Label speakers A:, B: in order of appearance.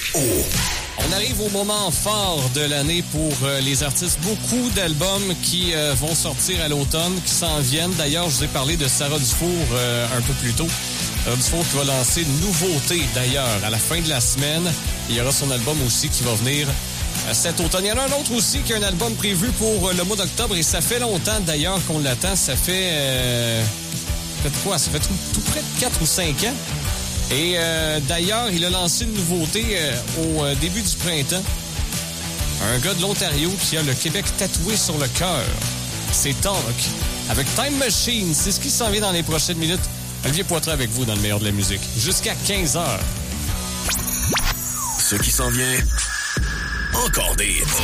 A: On arrive au moment fort de l'année pour les artistes. Beaucoup d'albums qui vont sortir à l'automne, qui s'en viennent. D'ailleurs, je vous ai parlé de Sarah Dufour un peu plus tôt. Sarah Dufour qui va lancer une nouveauté, d'ailleurs, à la fin de la semaine. Il y aura son album aussi qui va venir cet automne. Il y en a un autre aussi qui a un album prévu pour le mois d'octobre. Et ça fait longtemps, d'ailleurs, qu'on l'attend. Ça fait... Ça fait tout près de 4 ou 5 ans. Et d'ailleurs, il a lancé une nouveauté au début du printemps. Un gars de l'Ontario qui a le Québec tatoué sur le cœur. C'est Tonk. Avec Time Machine, c'est ce qui s'en vient dans les prochaines minutes. Olivier Poitras avec vous dans le meilleur de la musique. Jusqu'à 15h.
B: Ce qui s'en vient, encore des hits.